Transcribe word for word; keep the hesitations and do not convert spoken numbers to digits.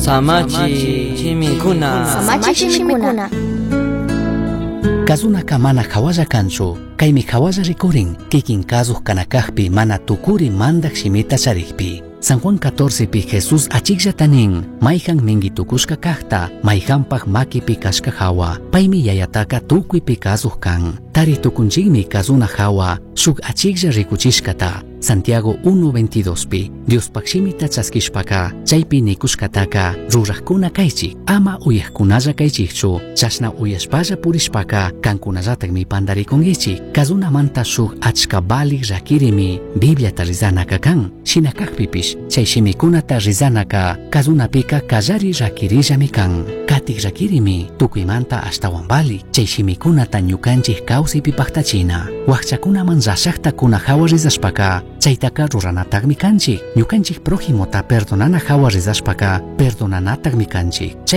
Samachi chimikuna. Samachi chimikuna. Kazunaka mana hawalla kanchu, kaymi hawalla rikurin, kikin kazuh kanakajpi mana tukuri mandak shimita charikpi. San Juan catorce pi Jesús achiklla tanin, mayhan mingi tukushka kajta, mayhanpaj maki pi kashka hawa, paymi yayataka tukui pi kazuh kan. Tari tukunchikmi kazuna hawa, shuk achiklla rikuchishkata. Santiago uno veintidós pi, Dios pakshimita chaskishpaka, chaypi nikushkataka, rurajkuna kaychik, ama uyajkunalla kaychikchu, chashna uyashpalla purishpaka, kankunallatak mi pandarikungichik, kazuna manta shuk achka balik rakirimi, Biblia ta rizanaka kan, shinakakpipish, chay shimikunata rizanaka, kazunapika kallari rakirillami kan, katik rakirimi, tukuymanta ashtawan balik, chay shimikunata ñukanchik kawsaypi paktachina, wakchakunaman rashaktakuna hawa rizashpaka, chaytaka ruranatagmi kanchik, ñukanchik prójimota perdonana hawa rizashpaka, perdonanatagmi kanchik.